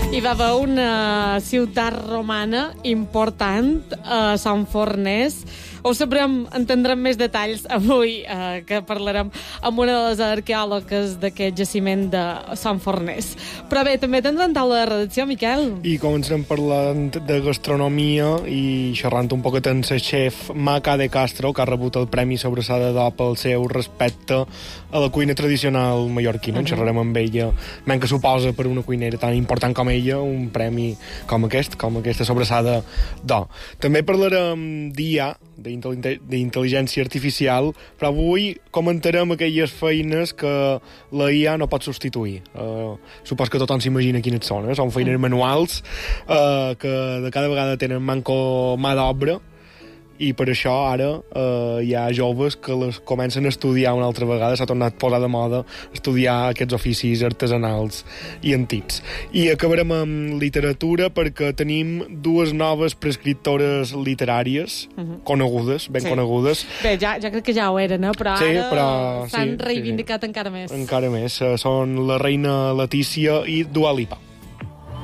Hi va haver una ciutat romana important a Sant Fornés. Ho sabrem, entendrem més detalls avui, que parlarem amb una de les arqueòlogues d'aquest jaciment de Sant Fornés. Però bé, també tindrem taula de redacció, Miquel. I començarem parlant de gastronomia i xerrant un poquet amb el xef Maca de Castro, que ha rebut el Premi Sobrassada d'Or pel seu respecte a la cuina tradicional mallorquina. Xerrarem amb ella, menys que suposa per una cuinera tan important com ella un premi com aquesta Sobrassada d'Or. També parlarem d'IA, d'intel·ligència artificial, però avui comentarem aquelles feines que la IA no pot substituir. Supos que tothom s'imagina quines són. Són feines manuals que de cada vegada tenen manco mà d'obra, i per això ara hi ha joves que les comencen a estudiar una altra vegada. S'ha tornat a posar de moda estudiar aquests oficis artesanals i antics. I acabarem amb literatura perquè tenim dues noves prescriptores literàries conegudes, ben conegudes. Bé, ja crec que ja ho eren, però ara s'han reivindicat encara més. Encara més. Són la reina Letícia i Dua Lipa.